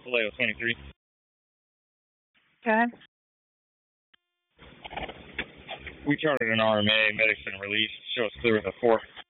Vallejo 23. Okay. We chartered an RMA. Medic's been released. Show us clear with a 4.